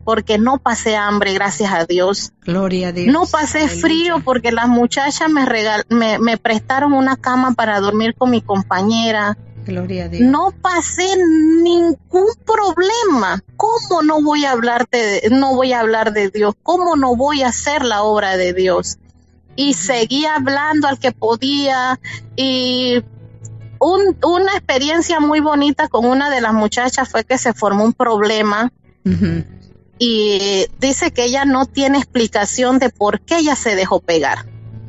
porque no pasé hambre, gracias a Dios. Gloria a Dios. No pasé frío porque las muchachas me prestaron una cama para dormir con mi compañera. Gloria a Dios. No pasé ningún problema. ¿Cómo no voy a hablar de Dios? ¿Cómo no voy a hacer la obra de Dios? Y seguí hablando al que podía, y una experiencia muy bonita con una de las muchachas fue que se formó un problema. Y dice que ella no tiene explicación de por qué ella se dejó pegar.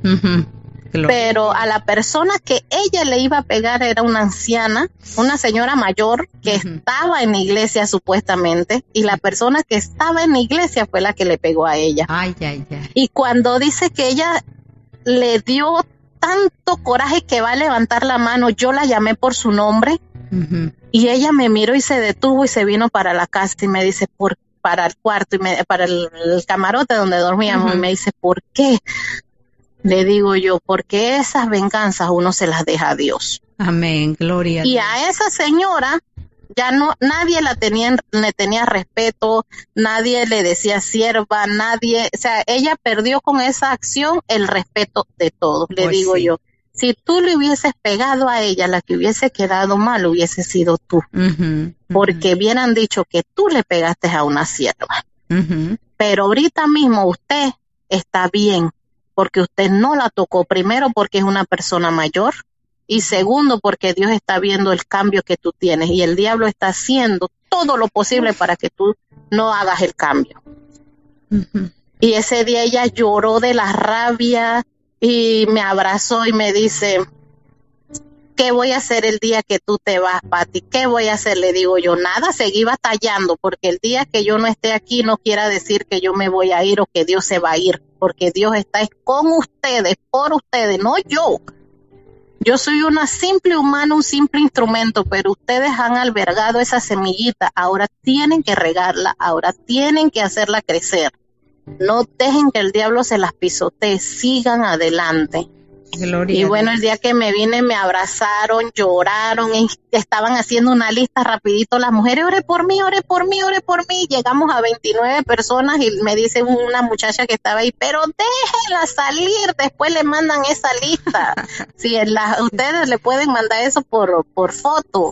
Pero a la persona que ella le iba a pegar era una anciana, una señora mayor que estaba en la iglesia supuestamente, y la persona que estaba en la iglesia fue la que le pegó a ella. Y cuando dice que ella le dio tanto coraje que va a levantar la mano, yo la llamé por su nombre, y ella me miró y se detuvo y se vino para la casa y me dice, para el cuarto, para el camarote donde dormíamos, y me dice, ¿por qué? Le digo yo, porque esas venganzas uno se las deja a Dios. Amén, gloria a Dios. Y a esa señora ya nadie le tenía respeto, nadie le decía sierva, nadie, o sea, ella perdió con esa acción el respeto de todos. Le digo yo, si tú le hubieses pegado a ella, la que hubiese quedado mal hubiese sido tú, porque bien han dicho que tú le pegaste a una sierva. Pero ahorita mismo usted está bien, porque usted no la tocó, primero porque es una persona mayor, y segundo porque Dios está viendo el cambio que tú tienes, y el diablo está haciendo todo lo posible para que tú no hagas el cambio. Y ese día ella lloró de la rabia y me abrazó y me dice, ¿qué voy a hacer el día que tú te vas, Pati? ¿Qué voy a hacer? Le digo yo, nada, seguí batallando, porque el día que yo no esté aquí no quiera decir que yo me voy a ir o que Dios se va a ir, porque Dios está con ustedes, por ustedes, no yo. Yo soy una simple humana, un simple instrumento, pero ustedes han albergado esa semillita, ahora tienen que regarla, ahora tienen que hacerla crecer. No dejen que el diablo se las pisotee, sigan adelante. Gloria y bueno, el día que me vine me abrazaron, lloraron, y estaban haciendo una lista rapidito las mujeres, ore por mí, ore por mí, ore por mí. Llegamos a 29 personas y me dice una muchacha que estaba ahí, pero déjenla salir, después le mandan esa lista. Si ustedes le pueden mandar eso por foto.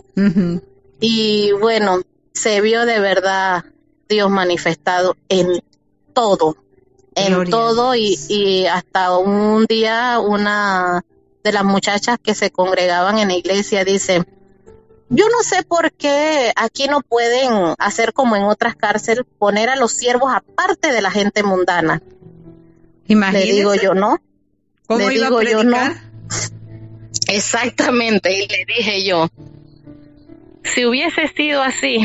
Y bueno, se vio de verdad Dios manifestado en todo. En todo, y hasta un día una de las muchachas que se congregaban en la iglesia dice, yo no sé por qué aquí no pueden hacer como en otras cárceles, poner a los siervos aparte de la gente mundana. Imagínese. Le digo yo, ¿no? ¿Cómo le iba digo a predicar? Yo, no. Exactamente, y le dije yo, si hubiese sido así,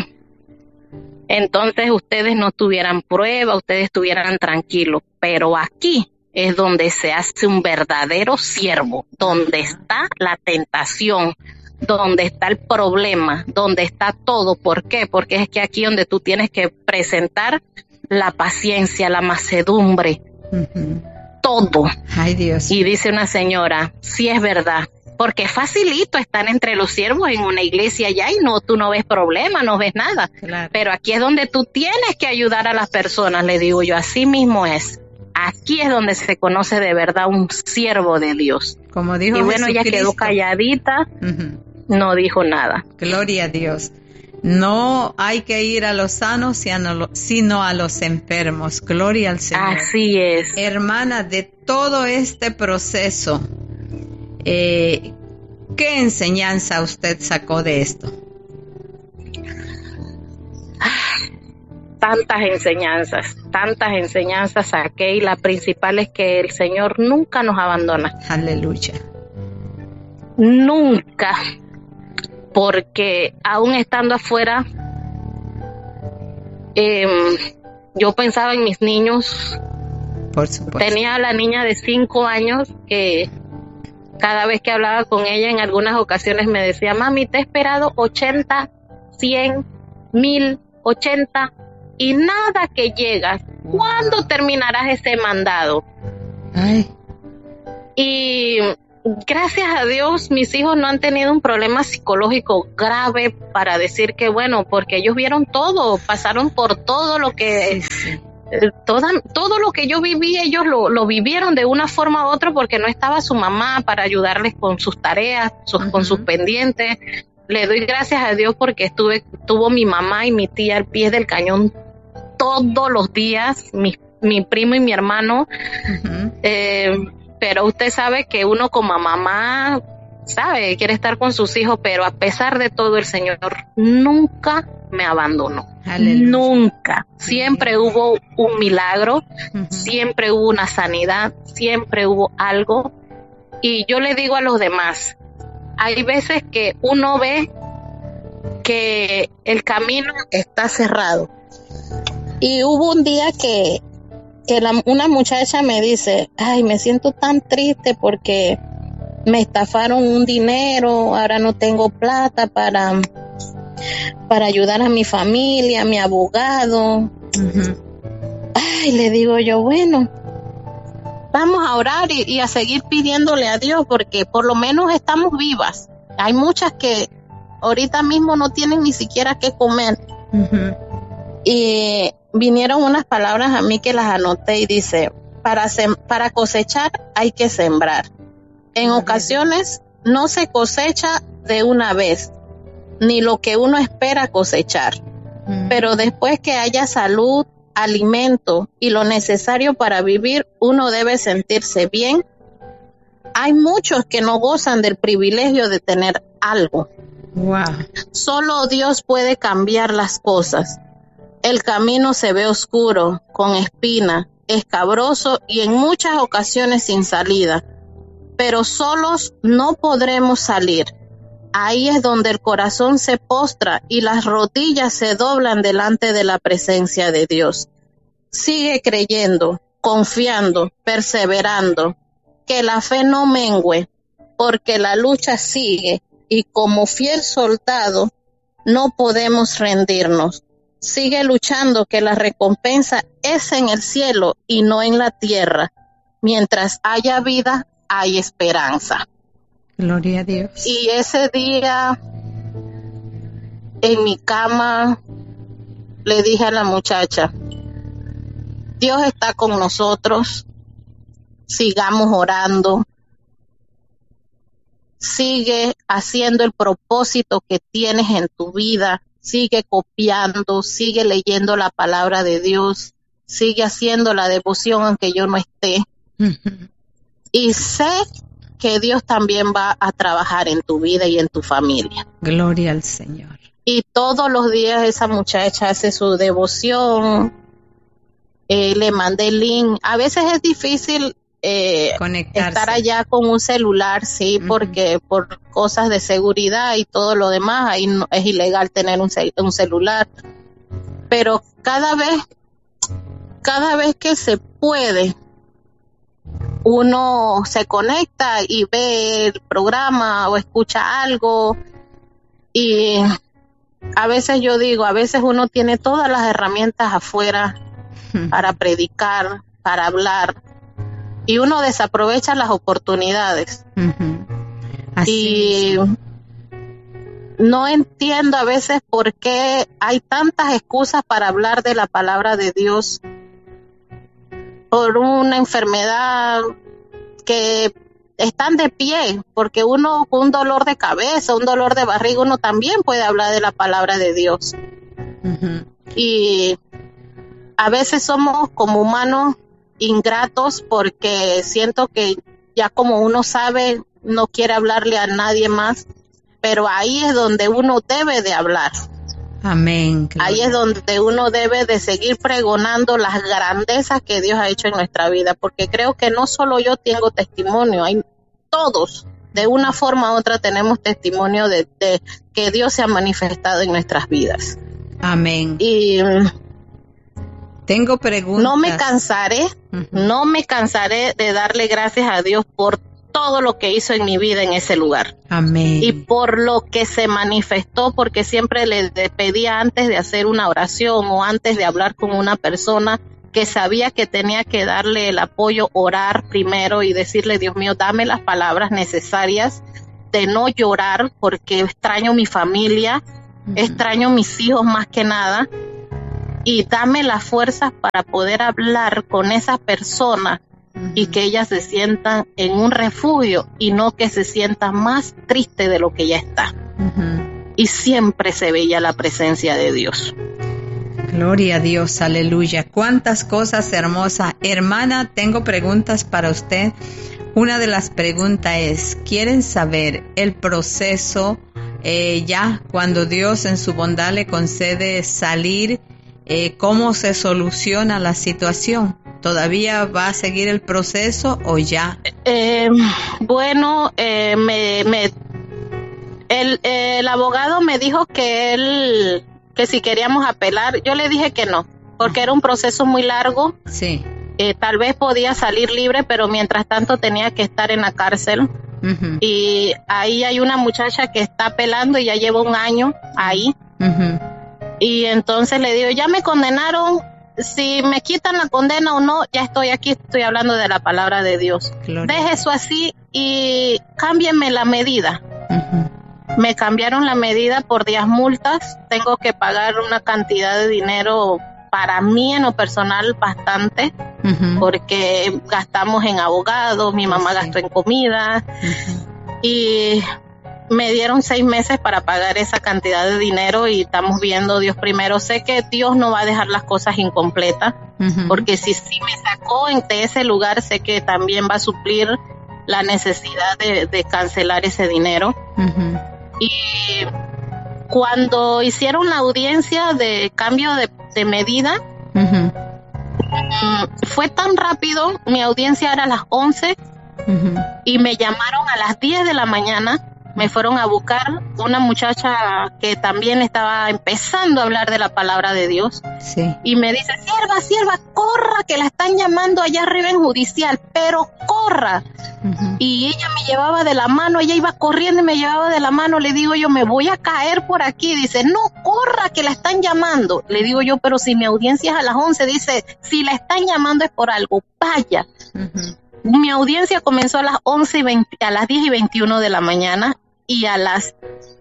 entonces ustedes no tuvieran prueba, ustedes estuvieran tranquilos, pero aquí es donde se hace un verdadero siervo, donde está la tentación, donde está el problema, donde está todo. ¿Por qué? Porque es que aquí donde tú tienes que presentar la paciencia, la mansedumbre, todo. Ay, Dios. Y dice una señora, sí es verdad, porque es facilito estar entre los siervos en una iglesia allá y tú no ves problema, no ves nada. Claro. Pero aquí es donde tú tienes que ayudar a las personas, le digo yo, así mismo es. Aquí es donde se conoce de verdad un siervo de Dios. Como dijo y bueno, Jesucristo. ella quedó calladita, no dijo nada. Gloria a Dios. No hay que ir a los sanos, sino a los enfermos. Gloria al Señor. Así es. Hermana, de todo este proceso, ¿qué enseñanza usted sacó de esto? Tantas enseñanzas saqué, y la principal es que el Señor nunca nos abandona. Aleluya. Nunca, porque aún estando afuera, yo pensaba en mis niños. Por supuesto. Tenía a la niña de 5 años que cada vez que hablaba con ella en algunas ocasiones me decía, mami, te he esperado 80, 100, 1000, 80 y nada que llegas. ¿Cuándo terminarás ese mandado? Ay. Y gracias a Dios, mis hijos no han tenido un problema psicológico grave para decir que bueno, porque ellos vieron todo, pasaron por todo lo que... Sí. Todo lo que yo viví, ellos lo vivieron de una forma u otra porque no estaba su mamá para ayudarles con sus tareas, con sus pendientes. Le doy gracias a Dios porque tuvo mi mamá y mi tía al pie del cañón todos los días, mi primo y mi hermano. Pero usted sabe que uno como mamá, sabe, quiere estar con sus hijos, pero a pesar de todo el Señor nunca me abandonó. Aleluya. Nunca. Siempre hubo un milagro, siempre hubo una sanidad, siempre hubo algo. Y yo le digo a los demás, hay veces que uno ve que el camino está cerrado. Y hubo un día que una muchacha me dice, ay, me siento tan triste porque me estafaron un dinero, ahora no tengo plata para ayudar a mi familia, a mi abogado. Ay, le digo yo, bueno, vamos a orar y a seguir pidiéndole a Dios porque por lo menos estamos vivas. Hay muchas que ahorita mismo no tienen ni siquiera qué comer. Y vinieron unas palabras a mí que las anoté y dice, para cosechar hay que sembrar. En ocasiones no se cosecha de una vez, ni lo que uno espera cosechar. Pero después que haya salud, alimento y lo necesario para vivir, uno debe sentirse bien. Hay muchos que no gozan del privilegio de tener algo. Wow. Solo Dios puede cambiar las cosas. El camino se ve oscuro, con espina, escabroso y en muchas ocasiones sin salida. Pero solos no podremos salir. Ahí es donde el corazón se postra y las rodillas se doblan delante de la presencia de Dios. Sigue creyendo, confiando, perseverando, que la fe no mengüe, porque la lucha sigue y como fiel soldado no podemos rendirnos. Sigue luchando, que la recompensa es en el cielo y no en la tierra. Mientras haya vida, hay esperanza. Gloria a Dios. Y ese día, en mi cama, le dije a la muchacha, Dios está con nosotros, sigamos orando, sigue haciendo el propósito que tienes en tu vida, sigue copiando, sigue leyendo la palabra de Dios, sigue haciendo la devoción aunque yo no esté. Y sé que Dios también va a trabajar en tu vida y en tu familia. Gloria al Señor. Y todos los días esa muchacha hace su devoción, le mandé el link. A veces es difícil estar allá con un celular, sí, porque por cosas de seguridad y todo lo demás, ahí no, es ilegal tener un celular. Pero cada vez que se puede, uno se conecta y ve el programa o escucha algo, y a veces yo digo, a veces uno tiene todas las herramientas afuera para predicar, para hablar, y uno desaprovecha las oportunidades. Así y es. No entiendo a veces por qué hay tantas excusas para hablar de la palabra de Dios. Por una enfermedad que están de pie, porque uno con un dolor de cabeza, un dolor de barriga, uno también puede hablar de la palabra de Dios. Y a veces somos como humanos ingratos porque siento que ya como uno sabe, no quiere hablarle a nadie más, pero ahí es donde uno debe de hablar. Amén. Claro. Ahí es donde uno debe de seguir pregonando las grandezas que Dios ha hecho en nuestra vida, porque creo que no solo yo tengo testimonio, hay todos, de una forma u otra tenemos testimonio de que Dios se ha manifestado en nuestras vidas. Amén. Y tengo preguntas. No me cansaré de darle gracias a Dios por todo lo que hizo en mi vida en ese lugar. Amén. Y por lo que se manifestó, porque siempre le pedía antes de hacer una oración o antes de hablar con una persona que sabía que tenía que darle el apoyo, orar primero y decirle, Dios mío, dame las palabras necesarias de no llorar porque extraño mi familia, extraño mis hijos más que nada, y dame las fuerzas para poder hablar con esas personas y que ellas se sientan en un refugio y no que se sientan más tristes de lo que ya está. Y siempre se veía la presencia de Dios. Gloria a Dios, aleluya. Cuántas cosas hermosas. Hermana, tengo preguntas para usted. Una de las preguntas es, ¿quieren saber el proceso ya cuando Dios en su bondad le concede salir? ¿Cómo se soluciona la situación? ¿Todavía va a seguir el proceso o ya? Bueno, el abogado me dijo que si queríamos apelar, yo le dije que no, porque era un proceso muy largo. Sí. Tal vez podía salir libre, pero mientras tanto tenía que estar en la cárcel. Y ahí hay una muchacha que está apelando y ya lleva 1 año ahí. Y entonces le digo, ya me condenaron, si me quitan la condena o no, ya estoy aquí, estoy hablando de la palabra de Dios. Deje eso así y cámbienme la medida. Me cambiaron la medida por 10 multas, tengo que pagar una cantidad de dinero para mí en lo personal bastante, porque gastamos en abogados, mi mamá gastó en comida, y me dieron 6 meses para pagar esa cantidad de dinero y estamos viendo Dios primero. Sé que Dios no va a dejar las cosas incompletas, porque si me sacó de ese lugar, sé que también va a suplir la necesidad de cancelar ese dinero. Y cuando hicieron la audiencia de cambio de medida, fue tan rápido, mi audiencia era a las 11 y me llamaron a las 10 de la mañana. Me fueron a buscar una muchacha que también estaba empezando a hablar de la palabra de Dios. Sí. Y me dice, sierva, corra, que la están llamando allá arriba en judicial, pero corra. Y ella me llevaba de la mano, ella iba corriendo y me llevaba de la mano. Le digo yo, me voy a caer por aquí. Dice, no, corra, que la están llamando. Le digo yo, pero si mi audiencia es a las 11, dice, si la están llamando es por algo, vaya. Mi audiencia comenzó a las 10:21 de la mañana y a las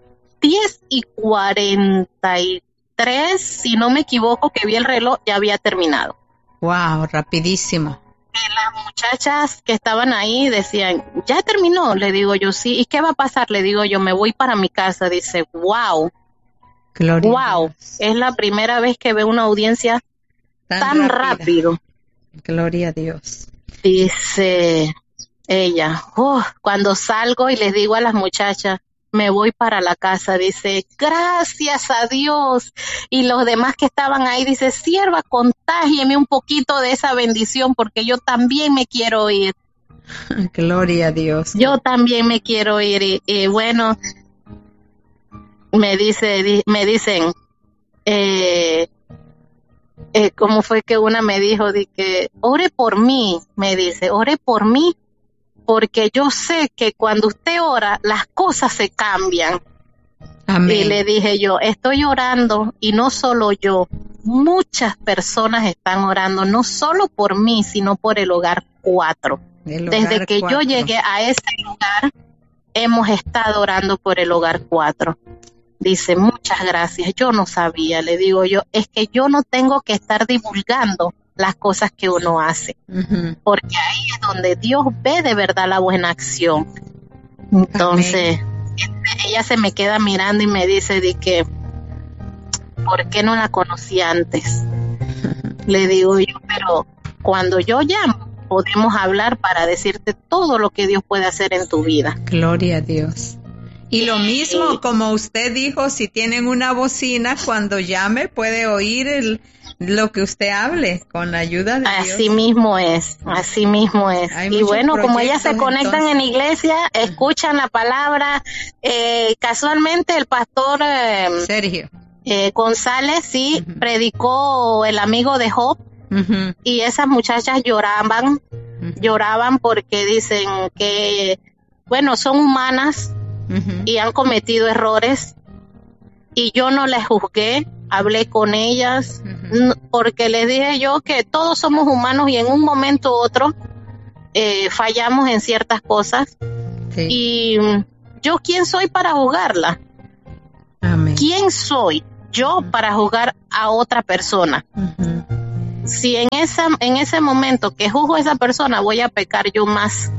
10:43, si no me equivoco, que vi el reloj, ya había terminado. Wow, rapidísimo. Las muchachas que estaban ahí decían, ¿ya terminó? Le digo yo, sí. ¿Y qué va a pasar? Le digo yo, me voy para mi casa. Dice, wow. Gloria wow, es la primera vez que veo una audiencia tan rápido. Gloria a Dios. Dice ella, cuando salgo y les digo a las muchachas, me voy para la casa, dice, gracias a Dios. Y los demás que estaban ahí, dice, sierva, contágieme un poquito de esa bendición, porque yo también me quiero ir. Gloria a Dios. Yo también me quiero ir. Y bueno, me dicen, ¿cómo fue que una me dijo? De que ore por mí, me dice, ore por mí, porque yo sé que cuando usted ora, las cosas se cambian. Amén. Y le dije yo, estoy orando, y no solo yo, muchas personas están orando, no solo por mí, sino por el Hogar 4. Desde que yo llegué a ese lugar, hemos estado orando por el Hogar 4. Dice, muchas gracias, yo no sabía, le digo yo, es que yo no tengo que estar divulgando las cosas que uno hace, porque ahí es donde Dios ve de verdad la buena acción. Entonces, ella se me queda mirando y me dice de que, ¿por qué no la conocí antes? Le digo yo, pero cuando yo llamo, podemos hablar para decirte todo lo que Dios puede hacer en tu vida. Gloria a Dios. Y lo mismo, como usted dijo, si tienen una bocina, cuando llame puede oír lo que usted hable con la ayuda de Dios. Así mismo es. Y bueno, como ellas se conectan en iglesia, escuchan la palabra. Casualmente el pastor Sergio González, sí, predicó el amigo de Job, y esas muchachas lloraban porque dicen que, bueno, son humanas, y han cometido errores, y yo no les juzgué, hablé con ellas, Ujú. porque les dije yo que todos somos humanos y en un momento u otro fallamos en ciertas cosas. Sí. Y yo, ¿quién soy para juzgarla? Amén. ¿Quién soy yo para juzgar a otra persona? Ujú. Si en ese momento que juzgo a esa persona voy a pecar yo más.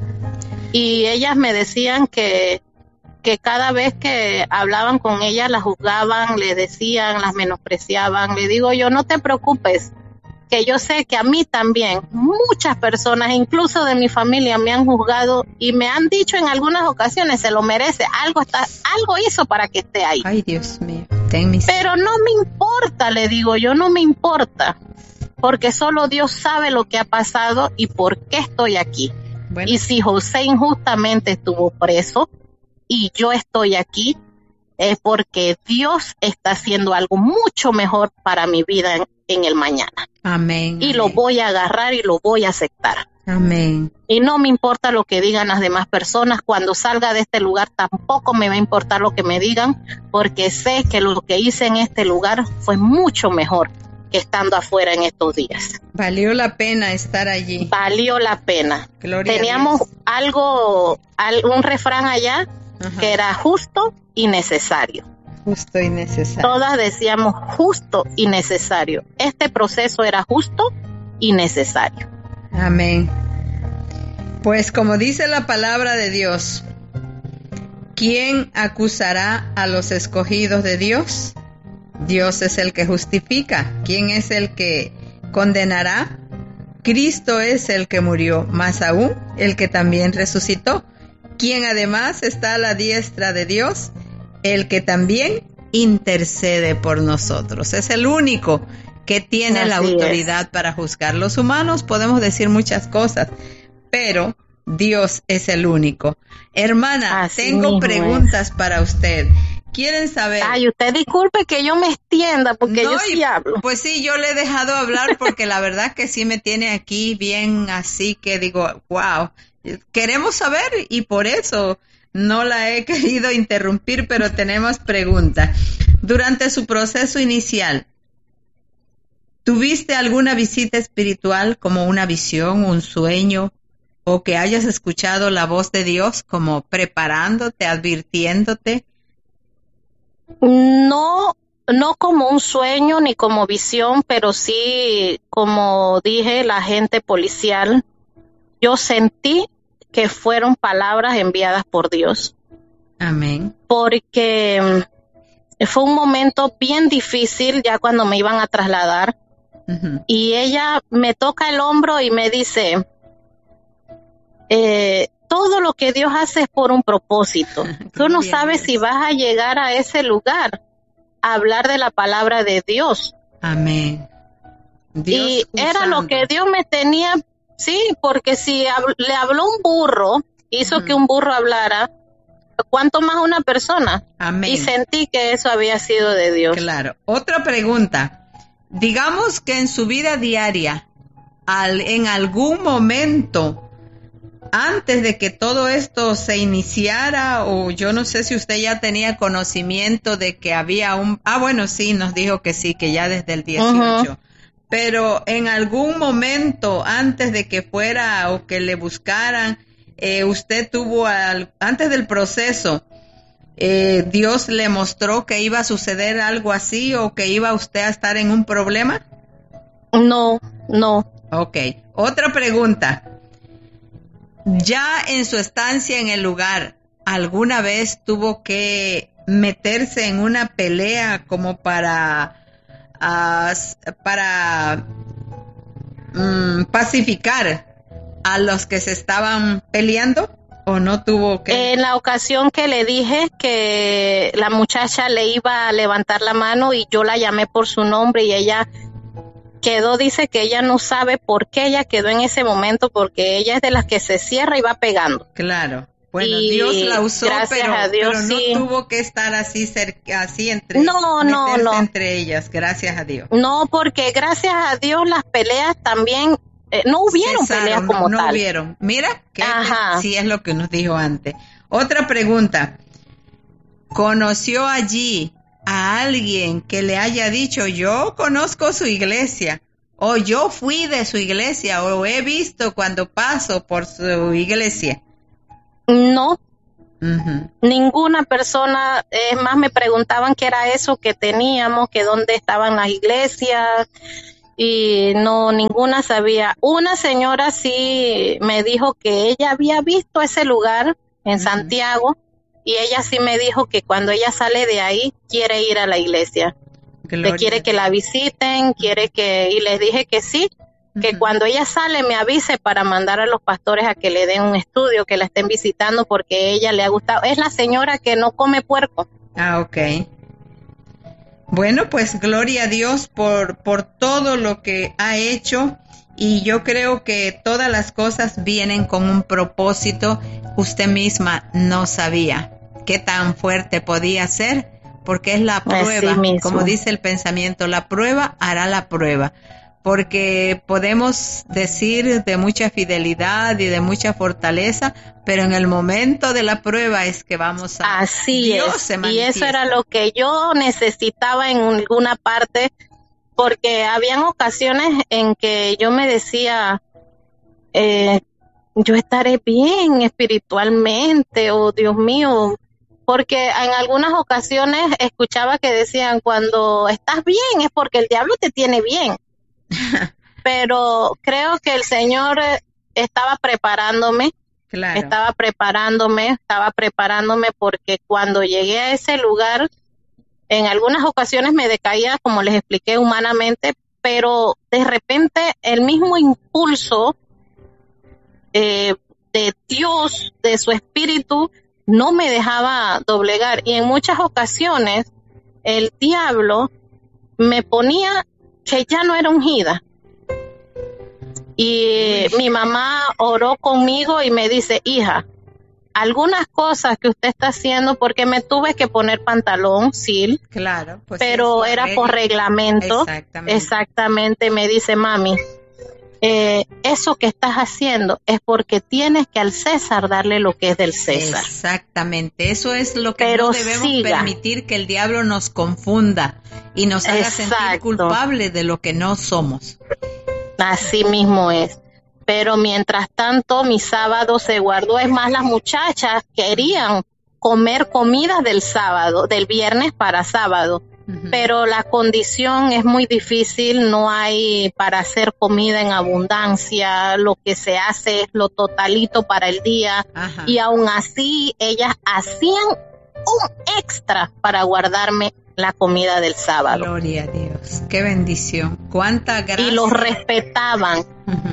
Y ellas me decían que cada vez que hablaban con ella la juzgaban, le decían, las menospreciaban. Le digo yo, no te preocupes, que yo sé que a mí también muchas personas, incluso de mi familia, me han juzgado y me han dicho en algunas ocasiones, se lo merece, algo hizo para que esté ahí. Ay, Dios mío, ten misericordia. Pero no me importa, le digo yo, no me importa, porque solo Dios sabe lo que ha pasado y por qué estoy aquí. Bueno, Y si José injustamente estuvo preso y yo estoy aquí, es porque Dios está haciendo algo mucho mejor para mi vida en el mañana. amén. Y lo Amén. voy a agarrar y lo voy a aceptar. Amén. Y no me importa lo que digan las demás personas. Cuando salga de este lugar tampoco me va a importar lo que me digan, porque sé que lo que hice en este lugar fue mucho mejor que estando afuera en estos días. Valió la pena estar allí. Valió la pena. Gloria Teníamos a Dios. un refrán allá Ajá. que era justo y necesario. Justo y necesario. Todas decíamos justo y necesario. Este proceso era justo y necesario. Amén. Pues como dice la palabra de Dios, ¿quién acusará a los escogidos de Dios? Dios es el que justifica. ¿Quién es el que condenará? Cristo es el que murió, más aún el que también resucitó, quien además está a la diestra de Dios, el que también intercede por nosotros. Es el único que tiene la Así autoridad para juzgar. Los humanos podemos decir muchas cosas, pero Dios es el único. Hermana, Así tengo mismo preguntas para usted. ¿Quieren saber? Ay, usted disculpe que yo me extienda, porque No, yo sí hablo. Pues sí, yo le he dejado hablar porque la verdad que sí me tiene aquí bien así que digo, wow, queremos saber y por eso no la he querido interrumpir, pero tenemos preguntas. Durante su proceso inicial, ¿tuviste alguna visita espiritual como una visión, un sueño, o que hayas escuchado la voz de Dios como preparándote, advirtiéndote? No, no como un sueño ni como visión, pero sí, como dije, la agente policial, yo sentí que fueron palabras enviadas por Dios, Amén. porque fue un momento bien difícil ya cuando me iban a trasladar. Ujú. Y ella me toca el hombro y me dice, todo lo que Dios hace es por un propósito. Tú no Gloria a sabes Dios. si vas a llegar a ese lugar a hablar de la palabra de Dios. Amén. Dios Y era lo usando. que Dios me tenía, sí, porque si le habló un burro, hizo Ujú. que un burro hablara, ¿cuánto más una persona? Amén. Y sentí que eso había sido de Dios. Claro. Otra pregunta. Digamos que en su vida diaria, en algún momento, antes de que todo esto se iniciara, o yo no sé si usted ya tenía conocimiento de que había bueno, sí, nos dijo que sí, que ya desde el 18. Pero en algún momento, antes de que fuera o que le buscaran, usted tuvo, antes del proceso, Dios le mostró que iba a suceder algo así o que iba usted a estar en un problema. No. Ok. Otra pregunta. Ya en su estancia en el lugar, ¿alguna vez tuvo que meterse en una pelea como para pacificar a los que se estaban peleando? ¿O no tuvo que? En la ocasión que le dije que la muchacha le iba a levantar la mano y yo la llamé por su nombre y ella quedó, dice que ella no sabe por qué ella quedó en ese momento, porque ella es de las que se cierra y va pegando. Claro. Bueno, Y Dios la usó, gracias pero, a Dios, pero no sí. tuvo que estar así cerca, así entre No. entre ellas, gracias a Dios. No, porque gracias a Dios las peleas también, no hubieron Cesaron, peleas como no tal. hubieron. Mira, que Ajá. sí es lo que nos dijo antes. Otra pregunta. ¿Conoció allí a alguien que le haya dicho, yo conozco su iglesia, o yo fui de su iglesia, o he visto cuando paso por su iglesia? No. Ninguna persona, es más, me preguntaban qué era eso que teníamos, que dónde estaban las iglesias, y no, ninguna sabía. Una señora sí me dijo que ella había visto ese lugar en Santiago, y ella sí me dijo que cuando ella sale de ahí quiere ir a la iglesia, que quiere que la visiten, y les dije que sí, que cuando ella sale me avise para mandar a los pastores a que le den un estudio, que la estén visitando, porque a ella le ha gustado. Es la señora que no come puerco. Ah, ok. Bueno, pues gloria a Dios por todo lo que ha hecho, y yo creo que todas las cosas vienen con un propósito. Usted misma no sabía qué tan fuerte podía ser, porque es la prueba, como dice el pensamiento, la prueba hará la prueba. Porque podemos decir de mucha fidelidad y de mucha fortaleza, pero en el momento de la prueba es que vamos a... Así es, y eso era lo que yo necesitaba en alguna parte, porque habían ocasiones en que yo me decía, yo estaré bien espiritualmente, o Dios mío, porque en algunas ocasiones escuchaba que decían, cuando estás bien es porque el diablo te tiene bien. Pero creo que el Señor estaba preparándome, estaba preparándome porque cuando llegué a ese lugar, en algunas ocasiones me decaía, como les expliqué, humanamente, pero de repente el mismo impulso de Dios, de su espíritu, no me dejaba doblegar, y en muchas ocasiones el diablo me ponía que ya no era ungida. Y mi mamá oró conmigo y me dice, hija, algunas cosas que usted está haciendo, porque me tuve que poner pantalón, sí, claro, pues pero era por reglamento. Exactamente, me dice, mami, eso que estás haciendo es porque tienes que al César darle lo que es del César. Exactamente, eso es lo que no debemos permitir, que el diablo nos confunda y nos haga sentir culpables de lo que no somos. Así mismo es. Pero mientras tanto, mi sábado se guardó. Es más, las muchachas querían comer comidas del sábado, del viernes para sábado. Pero la condición es muy difícil, no hay para hacer comida en abundancia, lo que se hace es lo totalito para el día. Y aún así ellas hacían un extra para guardarme la comida del sábado. Gloria a Dios, qué bendición, cuánta gracia. Y los respetaban.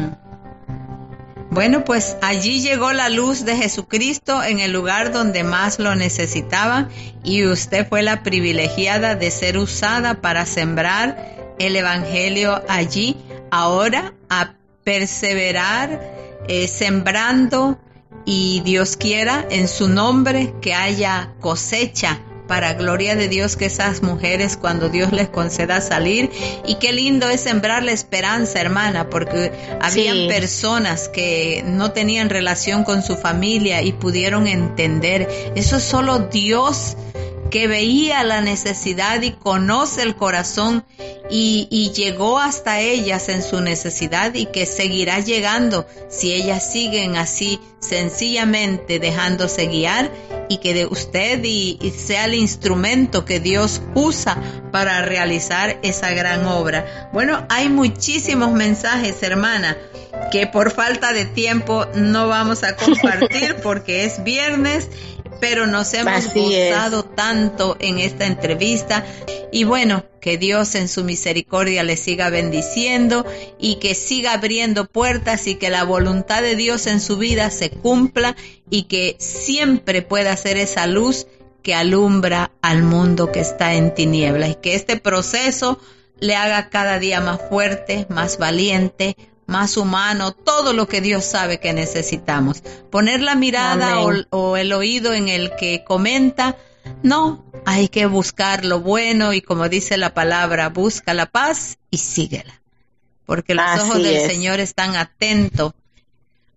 Bueno, pues allí llegó la luz de Jesucristo en el lugar donde más lo necesitaban, y usted fue la privilegiada de ser usada para sembrar el evangelio allí. Ahora a perseverar sembrando, y Dios quiera en su nombre que haya cosecha para gloria de Dios, que esas mujeres, cuando Dios les conceda salir, y qué lindo es sembrar la esperanza, hermana, porque habían personas que no tenían relación con su familia y pudieron entender. Eso es solo Dios, que veía la necesidad y conoce el corazón, y llegó hasta ellas en su necesidad, y que seguirá llegando si ellas siguen así sencillamente dejándose guiar, y que de usted y sea el instrumento que Dios usa para realizar esa gran obra. Bueno, hay muchísimos mensajes, hermana, que por falta de tiempo no vamos a compartir porque es viernes, pero nos hemos gozado tanto en esta entrevista. Y bueno, que Dios en su misericordia le siga bendiciendo y que siga abriendo puertas, y que la voluntad de Dios en su vida se cumpla, y que siempre pueda ser esa luz que alumbra al mundo que está en tinieblas, y que este proceso le haga cada día más fuerte, más valiente, más humano, todo lo que Dios sabe que necesitamos. Poner la mirada o el oído en el que comenta, no, hay que buscar lo bueno, y como dice la palabra, busca la paz y síguela, porque los ojos del Señor están atentos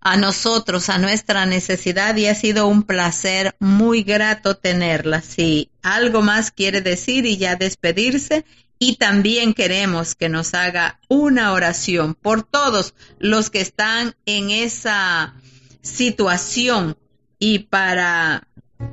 a nosotros, a nuestra necesidad, y ha sido un placer muy grato tenerla. Si algo más quiere decir y ya despedirse, y también queremos que nos haga una oración por todos los que están en esa situación y para...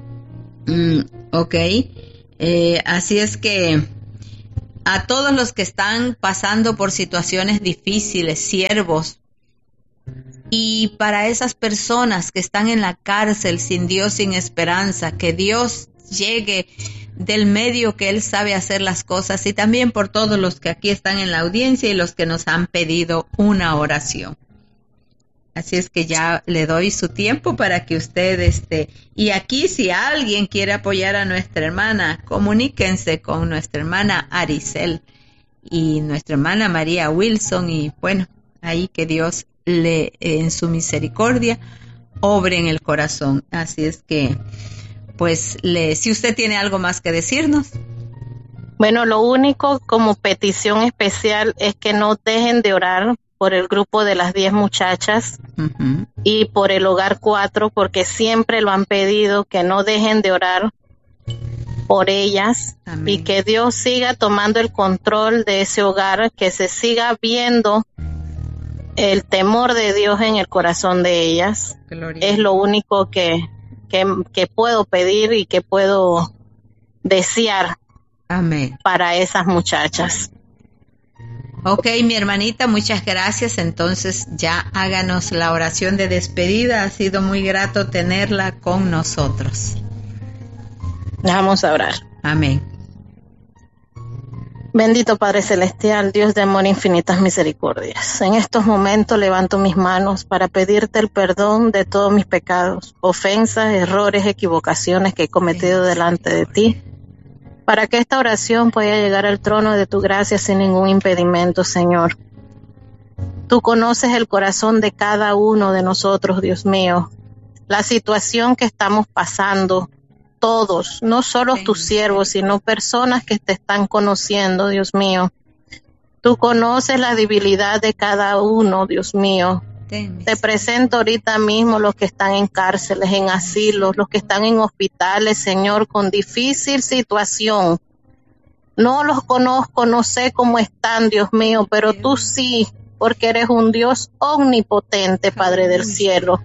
así es que a todos los que están pasando por situaciones difíciles, siervos, y para esas personas que están en la cárcel sin Dios, sin esperanza, que Dios llegue del medio, que Él sabe hacer las cosas, y también por todos los que aquí están en la audiencia y los que nos han pedido una oración. Así es que ya le doy su tiempo para que usted y aquí si alguien quiere apoyar a nuestra hermana, comuníquense con nuestra hermana Aricel y nuestra hermana María Wilson, y bueno, ahí que Dios le en su misericordia obre en el corazón. Así es que pues si usted tiene algo más que decirnos. Bueno, lo único como petición especial es que no dejen de orar por el grupo de las 10 muchachas y por el hogar 4, porque siempre lo han pedido, que no dejen de orar por ellas. Amén. Y que Dios siga tomando el control de ese hogar, que se siga viendo el temor de Dios en el corazón de ellas. Gloria. Es lo único que puedo pedir y que puedo desear. Amén. Para esas muchachas. Ok, mi hermanita, muchas gracias. Entonces ya háganos la oración de despedida. Ha sido muy grato tenerla con nosotros. Vamos a orar. Amén. Bendito Padre Celestial, Dios de amor, infinitas misericordias. En estos momentos levanto mis manos para pedirte el perdón de todos mis pecados, ofensas, errores, equivocaciones que he cometido delante de ti, para que esta oración pueda llegar al trono de tu gracia sin ningún impedimento, Señor. Tú conoces el corazón de cada uno de nosotros, Dios mío, la situación que estamos pasando, todos, no solo tus siervos, sino personas que te están conociendo, Dios mío. Tú conoces la debilidad de cada uno, Dios mío. Te presento ahorita mismo los que están en cárceles, en asilos, los que están en hospitales, Señor, con difícil situación. No los conozco, no sé cómo están, Dios mío, pero tú sí, porque eres un Dios omnipotente, Padre del cielo.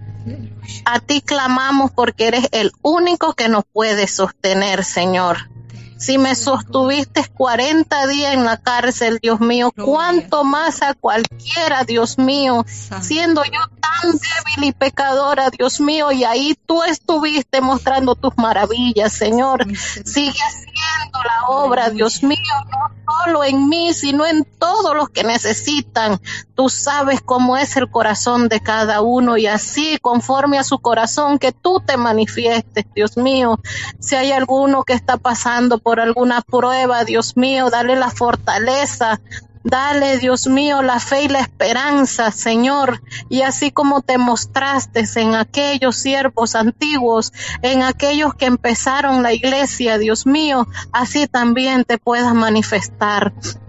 A ti clamamos porque eres el único que nos puede sostener, Señor. Si me sostuviste 40 días en la cárcel, Dios mío, ¿cuánto más a cualquiera, Dios mío? Siendo yo tan débil y pecadora, Dios mío, y ahí tú estuviste mostrando tus maravillas, Señor. Sigue haciendo la obra, Dios mío, no solo en mí, sino en todos los que necesitan. Tú sabes cómo es el corazón de cada uno, y así, conforme a su corazón, que tú te manifiestes, Dios mío. Si hay alguno que está pasando por alguna prueba, Dios mío, dale la fortaleza, dale, Dios mío, la fe y la esperanza, Señor, y así como te mostraste en aquellos siervos antiguos, en aquellos que empezaron la iglesia, Dios mío, así también te puedas manifestar.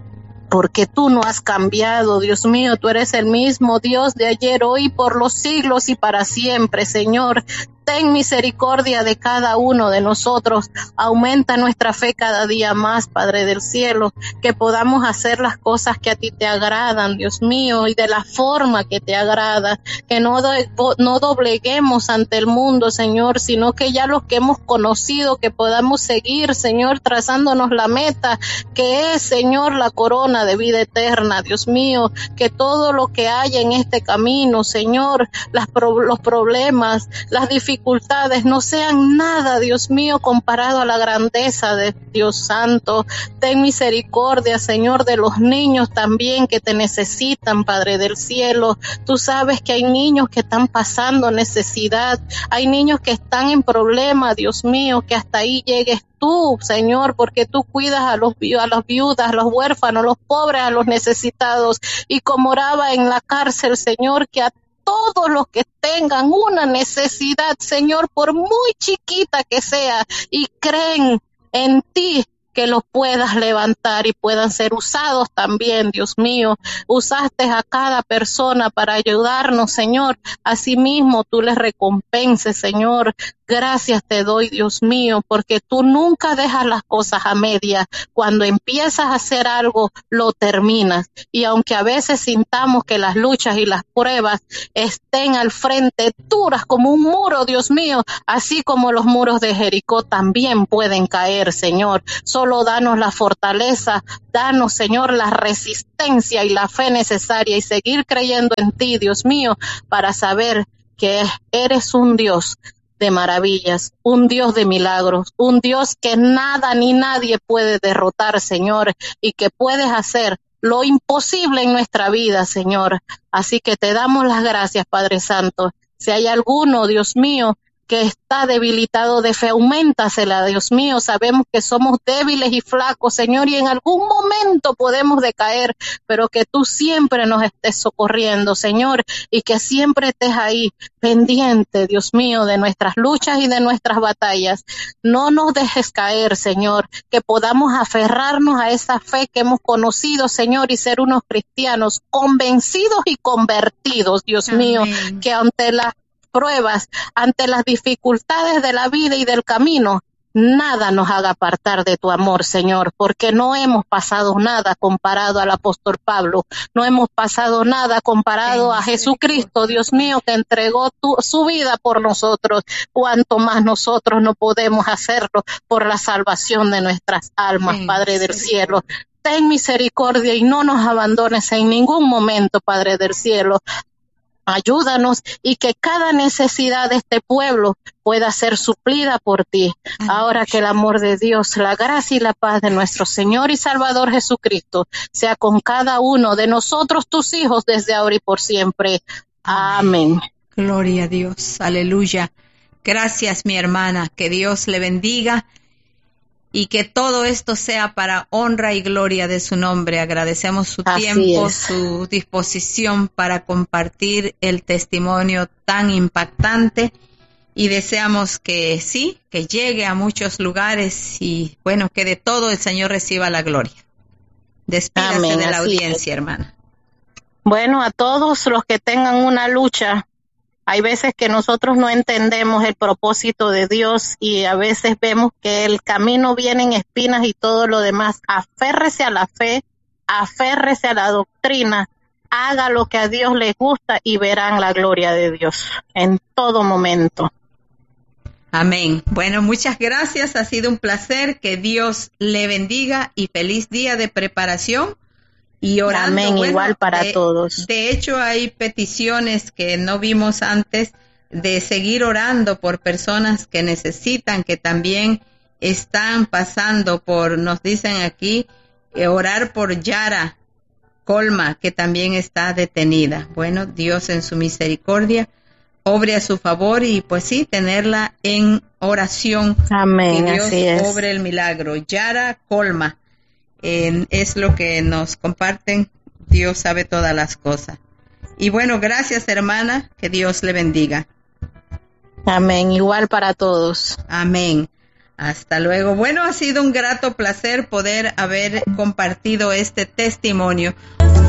Porque tú no has cambiado, Dios mío, tú eres el mismo Dios de ayer, hoy, por los siglos y para siempre, Señor. Ten misericordia de cada uno de nosotros, aumenta nuestra fe cada día más, Padre del cielo, que podamos hacer las cosas que a ti te agradan, Dios mío, y de la forma que te agrada, que no dobleguemos ante el mundo, Señor, sino que ya los que hemos conocido, que podamos seguir, Señor, trazándonos la meta, que es, Señor, la corona de vida eterna, Dios mío, que todo lo que haya en este camino, Señor, los problemas, las dificultades, no sean nada, Dios mío, comparado a la grandeza de Dios Santo. Ten misericordia, Señor, de los niños también que te necesitan, Padre del cielo. Tú sabes que hay niños que están pasando necesidad, hay niños que están en problemas, Dios mío, que hasta ahí llegues tú, Señor, porque tú cuidas a las viudas, a los huérfanos, a los pobres, a los necesitados. Y como oraba en la cárcel, Señor, que a todos los que tengan una necesidad, Señor, por muy chiquita que sea, y creen en ti, que los puedas levantar y puedan ser usados también, Dios mío. Usaste a cada persona para ayudarnos, Señor. Asimismo, tú les recompenses, Señor. Gracias te doy, Dios mío, porque tú nunca dejas las cosas a media. Cuando empiezas a hacer algo, lo terminas. Y aunque a veces sintamos que las luchas y las pruebas estén al frente duras como un muro, Dios mío, así como los muros de Jericó también pueden caer, Señor. Solo danos la fortaleza, danos, Señor, la resistencia y la fe necesaria y seguir creyendo en ti, Dios mío, para saber que eres un Dios de maravillas, un Dios de milagros, un Dios que nada ni nadie puede derrotar, Señor, y que puedes hacer lo imposible en nuestra vida, Señor. Así que te damos las gracias, Padre Santo. Si hay alguno, Dios mío, que está debilitado de fe, auméntasela, Dios mío. Sabemos que somos débiles y flacos, Señor, y en algún momento podemos decaer, pero que tú siempre nos estés socorriendo, Señor, y que siempre estés ahí pendiente, Dios mío, de nuestras luchas y de nuestras batallas. No nos dejes caer, Señor, que podamos aferrarnos a esa fe que hemos conocido, Señor, y ser unos cristianos convencidos y convertidos, Dios mío, que ante las pruebas, ante las dificultades de la vida y del camino, nada nos haga apartar de tu amor, Señor, porque no hemos pasado nada comparado al apóstol Pablo, no hemos pasado nada comparado a Jesucristo, Dios mío, que entregó su vida por nosotros. Cuanto más nosotros no podemos hacerlo por la salvación de nuestras almas, Padre del cielo. Ten misericordia y no nos abandones en ningún momento, Padre del cielo. Ayúdanos y que cada necesidad de este pueblo pueda ser suplida por ti. Ahora que el amor de Dios, la gracia y la paz de nuestro Señor y Salvador Jesucristo sea con cada uno de nosotros, tus hijos, desde ahora y por siempre. Amén. Gloria a Dios. Aleluya. Gracias, mi hermana. Que Dios le bendiga y que todo esto sea para honra y gloria de su nombre. Agradecemos su tiempo, su disposición para compartir el testimonio tan impactante y deseamos que sí, que llegue a muchos lugares y bueno, que de todo el Señor reciba la gloria. Despídase de la audiencia, hermana. Bueno, a todos los que tengan una lucha, hay veces que nosotros no entendemos el propósito de Dios y a veces vemos que el camino viene en espinas y todo lo demás. Aférrese a la fe, aférrese a la doctrina, haga lo que a Dios le gusta y verán la gloria de Dios en todo momento. Amén. Bueno, muchas gracias. Ha sido un placer. Que Dios le bendiga y feliz día de preparación. Y orando, amén, bueno, igual para todos. De hecho, hay peticiones que no vimos antes de seguir orando por personas que necesitan, que también están pasando por, nos dicen aquí, orar por Yara Colma, que también está detenida. Bueno, Dios en su misericordia obre a su favor y pues sí, tenerla en oración. Amén, que Dios así es. obre el milagro. Yara Colma. Es lo que nos comparten. Dios sabe todas las cosas. Y bueno, gracias, hermana, que Dios le bendiga. Amén, igual para todos. Amén. Hasta luego. Bueno, ha sido un grato placer poder haber compartido este testimonio.